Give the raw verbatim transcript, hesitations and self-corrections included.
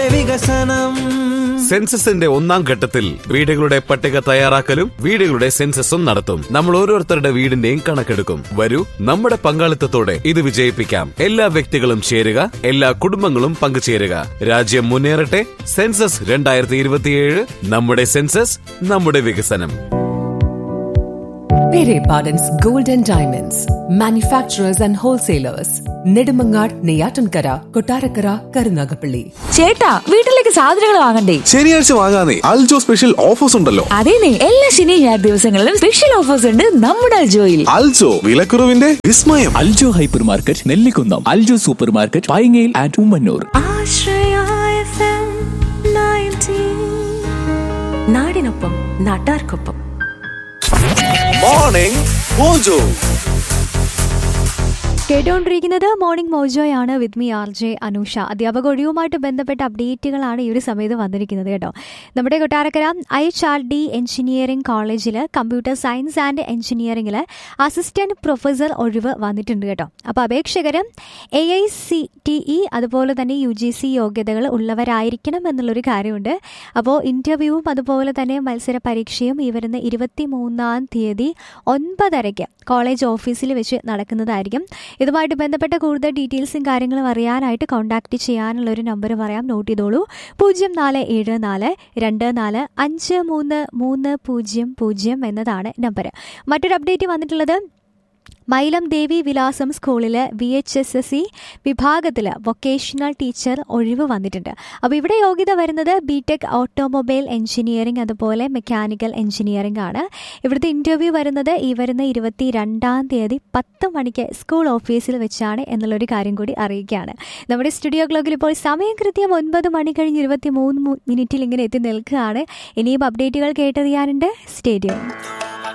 വികസനം. സെൻസസിന്റെ ഒന്നാം ഘട്ടത്തിൽ വീടുകളുടെ പട്ടിക തയ്യാറാക്കലും വീടുകളുടെ സെൻസസും നടത്തും. നമ്മൾ ഓരോരുത്തരുടെ വീടിന്റെയും കണക്കെടുക്കും. വരൂ, നമ്മുടെ പങ്കാളിത്തത്തോടെ ഇത് വിജയിപ്പിക്കാം. എല്ലാ വ്യക്തികളും ചേരുക, എല്ലാ കുടുംബങ്ങളും പങ്കുചേരുക. രാജ്യം മുന്നേറട്ടെ. സെൻസസ് രണ്ടായിരത്തി ഇരുപത്തിയേഴ്. നമ്മുടെ സെൻസസ്, നമ്മുടെ വികസനം. Pere Pardon's Gold and Diamonds, manufacturers and wholesalers. Nedumangad, Neyyattinkara, Kottarakkara, Karunagappally. ചേട്ടാ, വീട്ടിലേക്ക് സാധനങ്ങൾ വാങ്ങണ്ടേ? ശനിയാഴ്ച വാങ്ങാനേ. അൽജോ സ്പെഷ്യൽ ഓഫേഴ്സ് ഉണ്ടല്ലോ. അതേനെ, എല്ലാ ശനി ഞായർ ദിവസങ്ങളിലും സ്പെഷ്യൽ ഓഫേഴ്സ് ഉണ്ട് നമ്മുടെ അൽജോയിൽ. അൽജോ, വിലക്കുറവിന്റെ വിസ്മയം. Aljo hyper market, Nellikunnam. Aljo super market, പൈങ്ങയിൽ and Ummannoor. നാടിനൊപ്പം, നാട്ടാർക്കൊപ്പം. Morning mojo. കേട്ടുകൊണ്ടിരിക്കുന്നത് morning മോജോയാണ് with me R J Anusha. അധ്യാപക ഒഴിവുമായിട്ട് ബന്ധപ്പെട്ട അപ്ഡേറ്റുകളാണ് ഈ ഒരു സമയത്ത് വന്നിരിക്കുന്നത് കേട്ടോ. നമ്മുടെ Kottarakkara I H R D engineering കോളേജിൽ കമ്പ്യൂട്ടർ സയൻസ് ആൻഡ് എഞ്ചിനീയറിംഗിൽ അസിസ്റ്റന്റ് പ്രൊഫസർ ഒഴിവ് വന്നിട്ടുണ്ട് കേട്ടോ. അപ്പോൾ അപേക്ഷകർ A I C T E അതുപോലെ തന്നെ യു ജി സി യോഗ്യതകൾ ഉള്ളവരായിരിക്കണം എന്നുള്ളൊരു കാര്യമുണ്ട്. അപ്പോൾ ഇൻ്റർവ്യൂവും അതുപോലെ തന്നെ മത്സര പരീക്ഷയും ഈ വരുന്ന ഇരുപത്തി മൂന്നാം തീയതി ഒൻപതരയ്ക്ക് കോളേജ് ഓഫീസിൽ വെച്ച് നടക്കുന്നതായിരിക്കും. ഇതുമായിട്ട് ബന്ധപ്പെട്ട കൂടുതൽ ഡീറ്റെയിൽസും കാര്യങ്ങളും അറിയാനായിട്ട് കോൺടാക്റ്റ് ചെയ്യാനുള്ള ഒരു നമ്പർ പറയാം, നോട്ട് ചെയ്തോളൂ. പൂജ്യം നാല് ഏഴ് നാല് രണ്ട് നാല് അഞ്ച് മൂന്ന് മൂന്ന് പൂജ്യം പൂജ്യം എന്നതാണ് നമ്പർ. മറ്റൊരു അപ്ഡേറ്റ് വന്നിട്ടുള്ളത് മൈലം ദേവി വിലാസം സ്കൂളിൽ V H S S C വിഭാഗത്തിൽ വൊക്കേഷണൽ ടീച്ചർ ഒഴിവ് വന്നിട്ടുണ്ട്. അപ്പോൾ ഇവിടെ യോഗ്യത വരുന്നത് ബി ടെക് ഓട്ടോമൊബൈൽ എഞ്ചിനീയറിംഗ് അതുപോലെ മെക്കാനിക്കൽ എഞ്ചിനീയറിംഗ് ആണ്. ഇവിടുത്തെ ഇൻ്റർവ്യൂ വരുന്നത് ഈ വരുന്ന ഇരുപത്തി രണ്ടാം തീയതി പത്ത് മണിക്ക് സ്കൂൾ ഓഫീസിൽ വെച്ചാണ് എന്നുള്ളൊരു കാര്യം കൂടി അറിയിക്കുകയാണ്. നമ്മുടെ സ്റ്റുഡിയോ ക്ലോക്കിൽ ഇപ്പോൾ സമയം കൃത്യം ഒൻപത് മണി കഴിഞ്ഞ് ഇരുപത്തി മൂന്ന് മിനിറ്റിൽ ഇങ്ങനെ എത്തി നിൽക്കുകയാണ്. ഇനിയും അപ്ഡേറ്റുകൾ കേട്ടറിയാനുണ്ട്. സ്റ്റേഡിയം.